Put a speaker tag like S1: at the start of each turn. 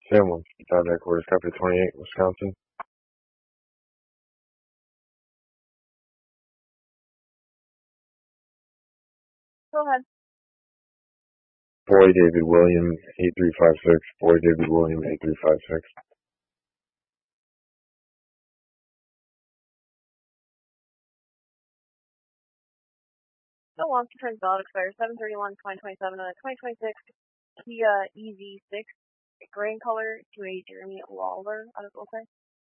S1: Sam 1, Dive Quarters, Copy 28, Wisconsin.
S2: Go ahead.
S1: Boy David William 8356. Boy David William 8356.
S2: No long term valid expires 7/31/2027 on a 2026 Kia EV6 gray in color to a Jeremy Lawler out of Oakland.